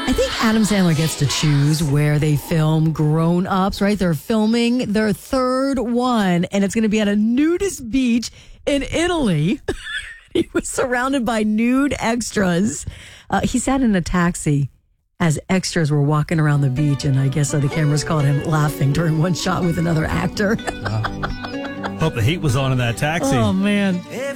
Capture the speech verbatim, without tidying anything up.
I think Adam Sandler gets to choose where they film Grown Ups, right? They're filming their third one, and it's going to be at a nudist beach in Italy. He was surrounded by nude extras. Uh, he sat in a taxi as extras were walking around the beach, and I guess uh, the cameras caught him laughing during one shot with another actor. Wow. Hope the heat was on in that taxi. Oh, man.